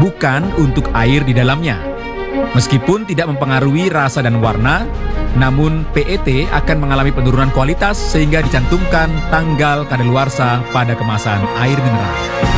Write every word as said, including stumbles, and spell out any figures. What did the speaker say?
bukan untuk air di dalamnya. Meskipun tidak mempengaruhi rasa dan warna, namun P E T akan mengalami penurunan kualitas sehingga dicantumkan tanggal kadaluarsa pada kemasan air mineral.